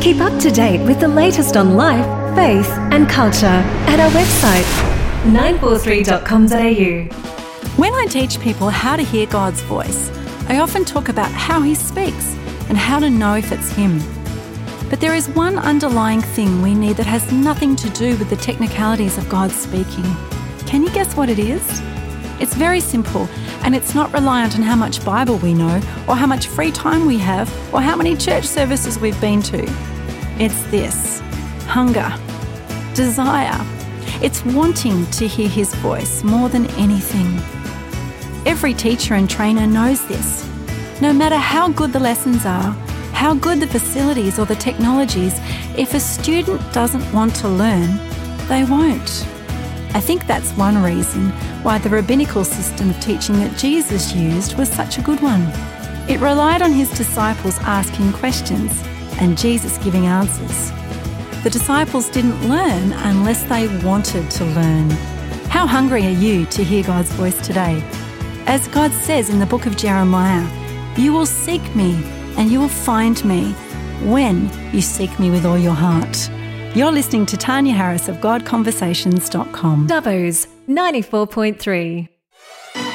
Keep up to date with the latest on life, faith and culture at our website 943.com.au. When I teach people how to hear God's voice, I often talk about how He speaks and how to know if it's Him. But there is one underlying thing we need that has nothing to do with the technicalities of God speaking. Can you guess what it is? It's very simple, and it's not reliant on how much Bible we know, or how much free time we have, or how many church services we've been to. It's this: hunger, desire. It's wanting to hear His voice more than anything. Every teacher and trainer knows this. No matter how good the lessons are, how good the facilities or the technologies, if a student doesn't want to learn, they won't. I think that's one reason why the rabbinical system of teaching that Jesus used was such a good one. It relied on His disciples asking questions and Jesus giving answers. The disciples didn't learn unless they wanted to learn. How hungry are you to hear God's voice today? As God says in the book of Jeremiah, "You will seek me and you will find me when you seek me with all your heart." You're listening to Tanya Harris of GodConversations.com. Dubbo's 94.3.